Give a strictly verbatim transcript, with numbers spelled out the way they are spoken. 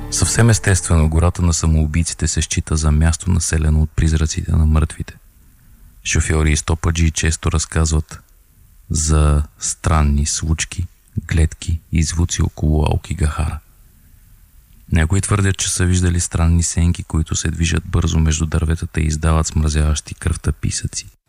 Съвсем естествено, гората на самоубийците се счита за място населено от призраците на мъртвите. Шофьори и стопаджи често разказват за странни случки, гледки и звуци около Аукигахара. Някои твърдят, че са виждали странни сенки, които се движат бързо между дърветата и издават смразяващи кръвта писъци.